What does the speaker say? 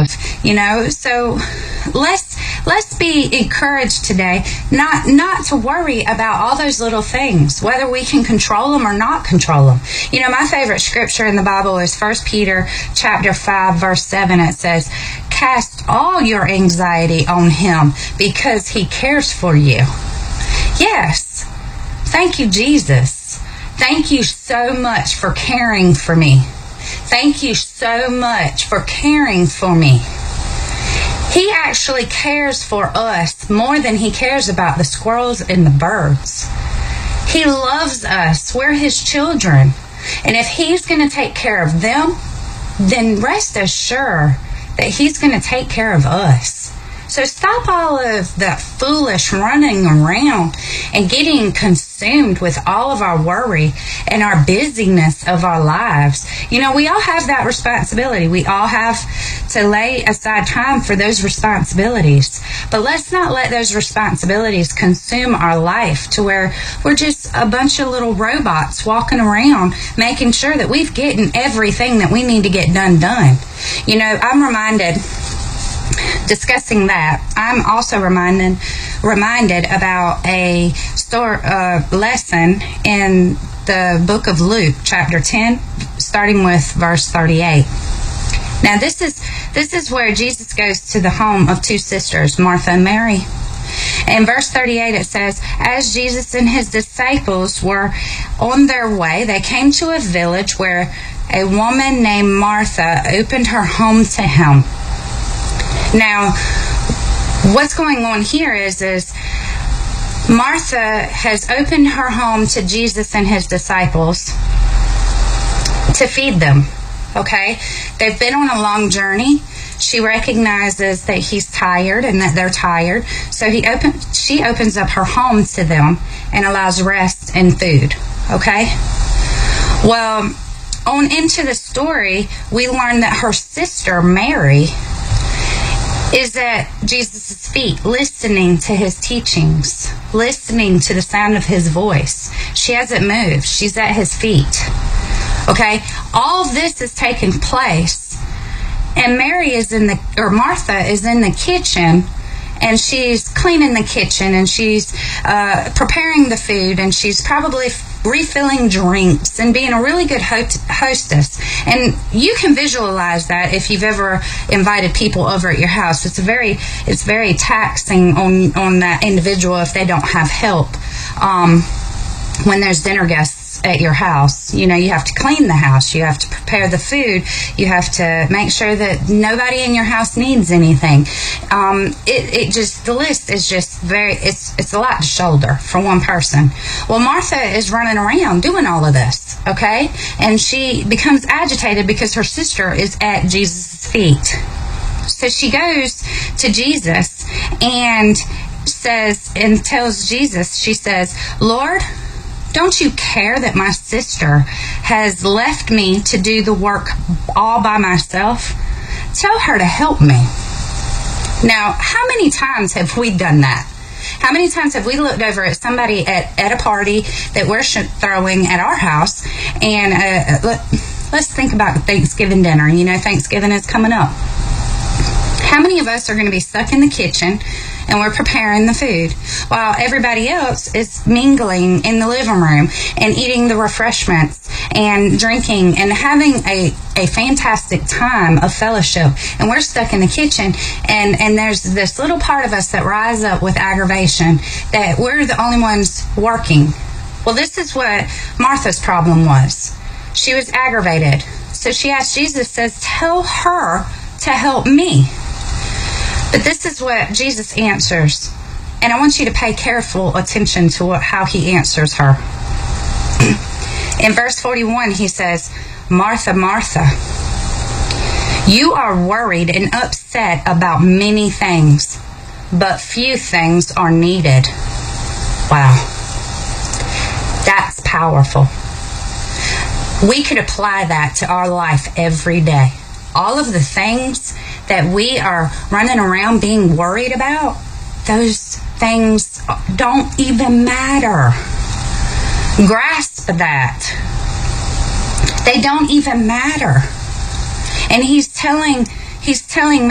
of, so let's be encouraged today not to worry about all those little things, whether we can control them or not control them. My favorite scripture in the Bible is 1 Peter chapter 5 verse 7. It says, cast all your anxiety on him because he cares for you. Yes. Thank you, Jesus. Thank you so much for caring for me. Thank you so much for caring for me. He actually cares for us more than he cares about the squirrels and the birds. He loves us. We're his children. And if he's going to take care of them, then rest assured that he's going to take care of us. So stop all of that foolish running around and getting consumed with all of our worry and our busyness of our lives. We all have that responsibility. We all have to lay aside time for those responsibilities. But let's not let those responsibilities consume our life to where we're just a bunch of little robots walking around making sure that we've gotten everything that we need to get done. I'm reminded, discussing that, I'm also reminded about a lesson in the book of Luke, chapter 10, starting with verse 38. Now, this is where Jesus goes to the home of two sisters, Martha and Mary. In verse 38, it says, as Jesus and his disciples were on their way, they came to a village where a woman named Martha opened her home to him. Now, what's going on here is Martha has opened her home to Jesus and his disciples to feed them, okay? They've been on a long journey. She recognizes that he's tired and that they're tired, so she opens up her home to them and allows rest and food, okay? Well, on into the story, we learn that her sister, Mary, is at Jesus' feet, listening to his teachings, listening to the sound of his voice. She hasn't moved. She's at his feet. Okay? All of this is taking place, and Martha is in the kitchen, and she's cleaning the kitchen, and she's preparing the food, and she's probably refilling drinks and being a really good hostess. And you can visualize that if you've ever invited people over at your house. It's very taxing on that individual if they don't have help when there's dinner guests at your house. You have to clean the house, you have to prepare the food, you have to make sure that nobody in your house needs anything. The list is just it's a lot to shoulder for one person. Well, Martha is running around doing all of this, okay? And she becomes agitated because her sister is at Jesus' feet. So she goes to Jesus and tells Jesus, she says, Lord, don't you care that my sister has left me to do the work all by myself? Tell her to help me. Now, how many times have we done that? How many times have we looked over at somebody at a party that we're throwing at our house, and let's think about Thanksgiving dinner. Thanksgiving is coming up. How many of us are going to be stuck in the kitchen and we're preparing the food while everybody else is mingling in the living room and eating the refreshments and drinking and having a fantastic time of fellowship, and we're stuck in the kitchen, and there's this little part of us that rise up with aggravation that we're the only ones working? Well, this is what Martha's problem was. She was aggravated. So she asked Jesus, says, tell her to help me. But this is what Jesus answers. And I want you to pay careful attention to how he answers her. In verse 41, he says, Martha, Martha, you are worried and upset about many things, but few things are needed. Wow. That's powerful. We could apply that to our life every day. All of the things that we are running around being worried about, those things don't even matter. Grasp that. They don't even matter. And he's telling